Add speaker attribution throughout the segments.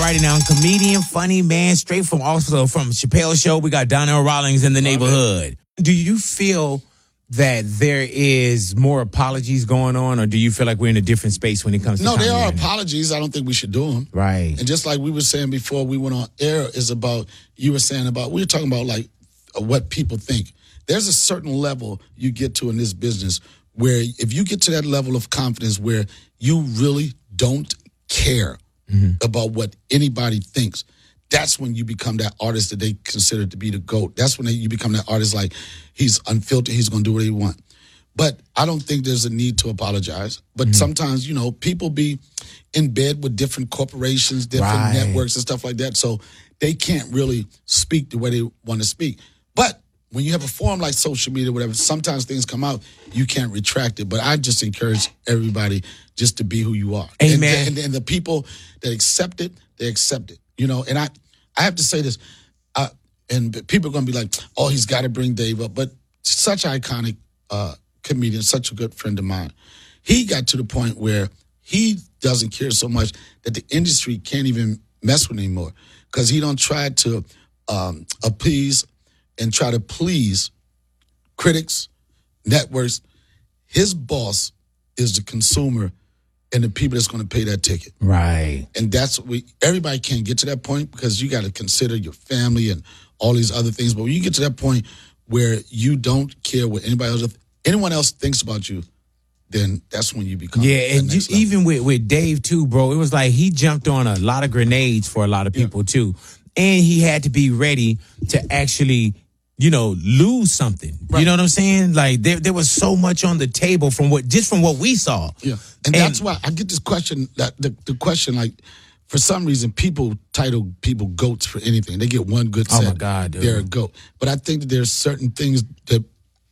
Speaker 1: right now. Comedian, funny man, straight from Chappelle's show. We got Donnell Rawlings in the neighborhood. Do you feel that there is more apologies going on, or do you feel like we're in a different space when it comes to
Speaker 2: No, there are
Speaker 1: right
Speaker 2: apologies. I don't think we should do them.
Speaker 1: Right.
Speaker 2: And just like we were saying before we went on air, we were talking about like what people think. There's a certain level you get to in this business where if you get to that level of confidence where you really don't care about what anybody thinks, that's when you become that artist that they consider to be the GOAT. That's when you become that artist like he's unfiltered, he's going to do what he wants. But I don't think there's a need to apologize. But sometimes, people be in bed with different corporations, different networks and stuff like that, so they can't really speak the way they want to speak. But when you have a forum like social media, whatever, sometimes things come out, you can't retract it. But I just encourage everybody just to be who you are.
Speaker 1: Amen.
Speaker 2: And the people that accept it, they accept it. And I have to say this, and people are going to be like, oh, he's got to bring Dave up. But such an iconic comedian, such a good friend of mine, he got to the point where he doesn't care so much that the industry can't even mess with him anymore because he don't try to appease and try to please critics, networks. His boss is the consumer and the people that's going to pay that ticket.
Speaker 1: Right.
Speaker 2: And everybody can't get to that point because you got to consider your family and all these other things. But when you get to that point where you don't care what anyone else thinks about you, then that's when you become
Speaker 1: and even with Dave too, bro, it was like he jumped on a lot of grenades for a lot of people too. And he had to be ready to actually, lose something. Right. You know what I'm saying? Like there was so much on the table from what we saw.
Speaker 2: Yeah. And that's why I get this question, the question, like, for some reason, people title people GOATs for anything. They get one good set.
Speaker 1: Oh, my God, dude.
Speaker 2: They're a GOAT. But I think that there's certain things that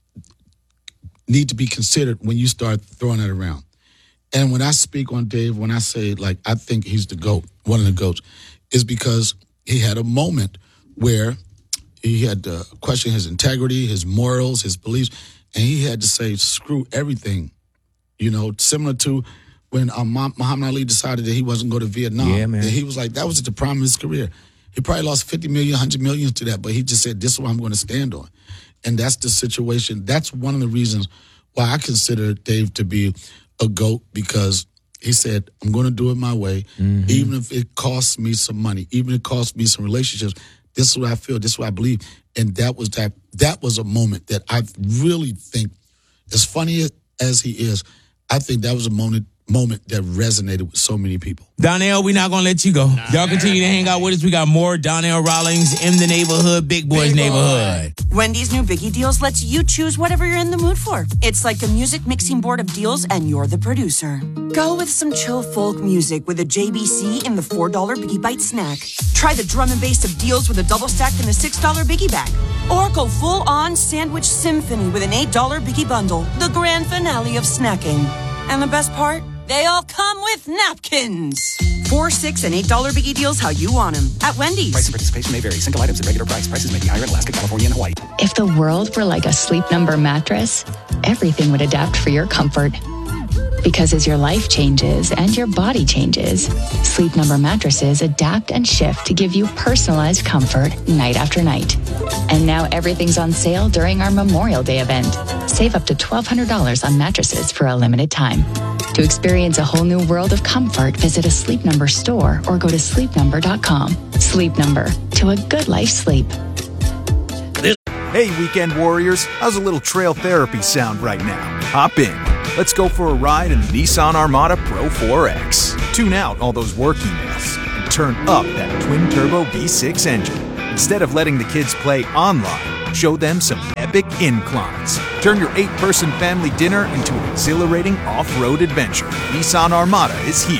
Speaker 2: need to be considered when you start throwing that around. And when I speak on Dave, when I say, like, I think he's the GOAT, one of the GOATs, is because he had a moment where he had to question his integrity, his morals, his beliefs, and he had to say, screw everything. Similar to when Muhammad Ali decided that he wasn't going to Vietnam.
Speaker 1: Yeah, man.
Speaker 2: And he was like, that was at the prime of his career. He probably lost 50 million, 100 million to that, but he just said, this is what I'm going to stand on. And that's the situation. That's one of the reasons why I consider Dave to be a GOAT, because he said, I'm going to do it my way, even if it costs me some money, even if it costs me some relationships. This is what I feel. This is what I believe. And that was a moment that I really think, as funny as he is, I think that was a moment that resonated with so many people.
Speaker 1: Donnell, we're not going to let you go. Y'all continue to hang out with us. We got more Donnell Rawlings in the neighborhood, Big Boy's neighborhood.
Speaker 3: Wendy's new Biggie Deals lets you choose whatever you're in the mood for. It's like a music mixing board of deals, and you're the producer. Go with some chill folk music with a JBC in the $4 Biggie Bite snack. Try the drum and bass of deals with a double stack in the $6 Biggie bag. Or go full-on sandwich symphony with an $8 Biggie bundle, the grand finale of snacking. And the best part? They all come with napkins. $4, $6, and $8 Biggie Deals how you want them at Wendy's.
Speaker 4: Price and participation may vary. Single items at regular price. Prices may be higher in Alaska, California, and Hawaii.
Speaker 5: If the world were like a Sleep Number mattress, everything would adapt for your comfort. Because as your life changes and your body changes, Sleep Number mattresses adapt and shift to give you personalized comfort night after night. And now everything's on sale during our Memorial Day event. Save up to $1,200 on mattresses for a limited time. To experience a whole new world of comfort, visit a Sleep Number store or go to sleepnumber.com. Sleep Number, to a good life sleep.
Speaker 6: Hey, weekend warriors, how's a little trail therapy sound right now? Hop in. Let's go for a ride in the Nissan Armada Pro 4X. Tune out all those work emails and turn up that twin-turbo V6 engine. Instead of letting the kids play online, show them some epic inclines. Turn your 8-person family dinner into an exhilarating off-road adventure. Nissan Armada is here.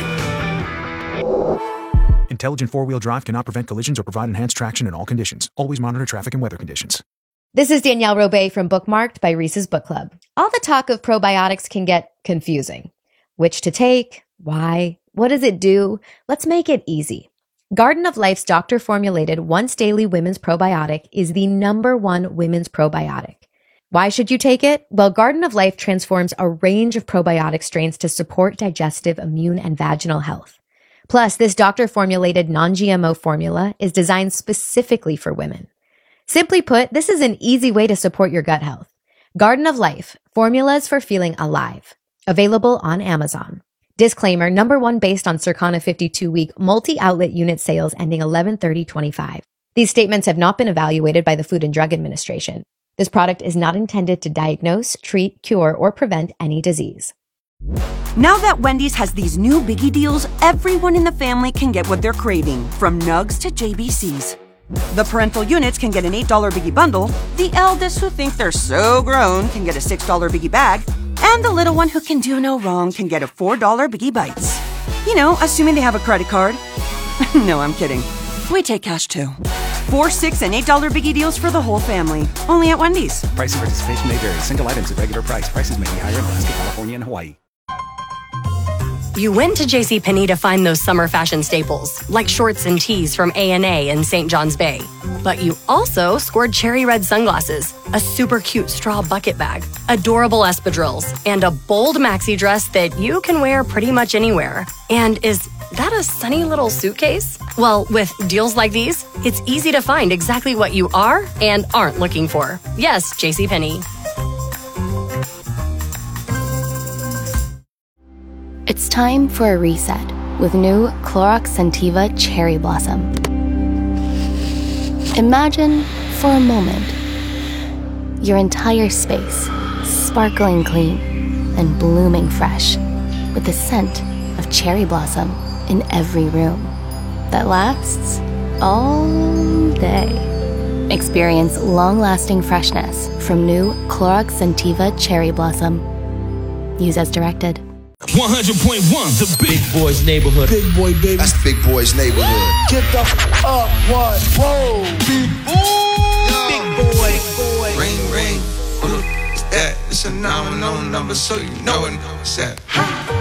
Speaker 6: Intelligent four-wheel drive cannot prevent collisions or provide enhanced traction in all conditions. Always monitor traffic and weather conditions.
Speaker 7: This is Danielle Robay from Bookmarked by Reese's Book Club. All the talk of probiotics can get confusing. Which to take? Why? What does it do? Let's make it easy. Garden of Life's doctor-formulated once-daily women's probiotic is the #1 women's probiotic. Why should you take it? Well, Garden of Life transforms a range of probiotic strains to support digestive, immune, and vaginal health. Plus, this doctor-formulated non-GMO formula is designed specifically for women. Simply put, this is an easy way to support your gut health. Garden of Life, formulas for feeling alive. Available on Amazon. Disclaimer, number one based on Circana 52-week multi-outlet unit sales ending 11/30/25. These statements have not been evaluated by the Food and Drug Administration. This product is not intended to diagnose, treat, cure, or prevent any disease.
Speaker 3: Now that Wendy's has these new biggie deals, everyone in the family can get what they're craving, from nugs to JBCs. The parental units can get an $8 biggie bundle, the eldest who think they're so grown can get a $6 biggie bag, and the little one who can do no wrong can get a $4 biggie bites. You know, assuming they have a credit card. No, I'm kidding. We take cash too. 4, $6, and $8 biggie deals for the whole family. Only at Wendy's.
Speaker 4: Price and participation may vary. Single items at regular price. Prices may be higher in Alaska, California, and Hawaii.
Speaker 8: You went to JCPenney to find those summer fashion staples, like shorts and tees from A&A in St. John's Bay. But you also scored cherry red sunglasses, a super cute straw bucket bag, adorable espadrilles, and a bold maxi dress that you can wear pretty much anywhere. And is that a sunny little suitcase? Well, with deals like these, it's easy to find exactly what you are and aren't looking for. Yes, JCPenney.
Speaker 5: It's time for a reset with new Clorox Scentiva Cherry Blossom. Imagine, for a moment, your entire space sparkling clean and blooming fresh with the scent of cherry blossom in every room that lasts all day. Experience long-lasting freshness from new Clorox Scentiva Cherry Blossom. Use as directed.
Speaker 9: 100.1, the Big Boys Neighborhood.
Speaker 2: Big boy, baby.
Speaker 10: That's Big Boys Neighborhood.
Speaker 2: Get the up, what? Whoa.
Speaker 9: Big boy.
Speaker 10: Ring, ring. Who the that? It's a 910 number, so you know it. What's that?